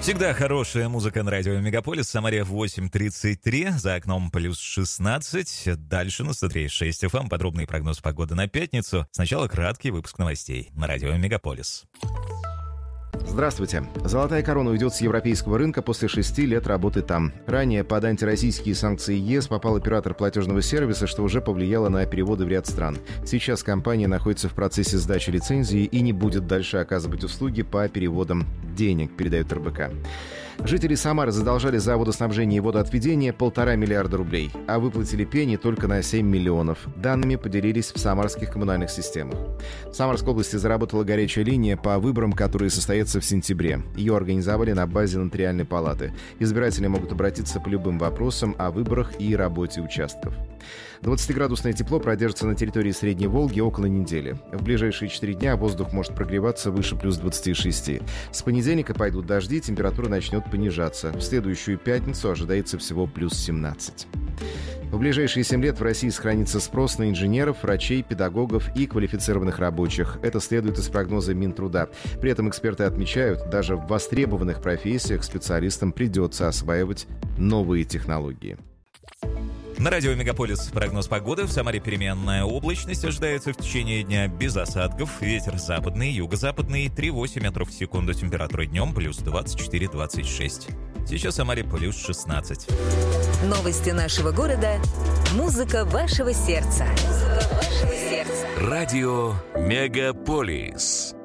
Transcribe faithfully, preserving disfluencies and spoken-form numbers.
Всегда хорошая музыка на радио Мегаполис. В Самаре восемь тридцать три, за окном плюс шестнадцать. Дальше на сто три и шесть эф эм подробный прогноз погоды на пятницу. Сначала краткий выпуск новостей на радио Мегаполис. Здравствуйте. «Золотая корона» уйдет с европейского рынка после шести лет работы там. Ранее под антироссийские санкции ЕС попал оператор платежного сервиса, что уже повлияло на переводы в ряд стран. Сейчас компания находится в процессе сдачи лицензии и не будет дальше оказывать услуги по переводам денег, передает эр бэ ка. Жители Самары задолжали за водоснабжение и водоотведение полтора миллиарда рублей, а выплатили пени только на семь миллионов. Данными поделились в самарских коммунальных системах. В Самарской области заработала горячая линия по выборам, которые состоятся в сентябре. Ее организовали на базе нотариальной палаты. Избиратели могут обратиться по любым вопросам о выборах и работе участков. двадцатиградусное тепло продержится на территории Средней Волги около недели. В ближайшие четыре дня воздух может прогреваться выше плюс двадцати шести. С понедельника пойдут дожди, температура начнет понижаться. В следующую пятницу ожидается всего плюс семнадцать. В ближайшие семь лет в России сохранится спрос на инженеров, врачей, педагогов и квалифицированных рабочих. Это следует из прогноза Минтруда. При этом эксперты отмечают, даже в востребованных профессиях специалистам придется осваивать новые технологии. На радио Мегаполис прогноз погоды. В Самаре переменная облачность ожидается в течение дня без осадков. Ветер западный, юго-западный, три-восемь метров в секунду. Температура днем плюс двадцать четыре - двадцать шесть. Сейчас в Самаре плюс шестнадцать. Новости нашего города. Музыка вашего сердца. Музыка вашего сердца. Радио Мегаполис.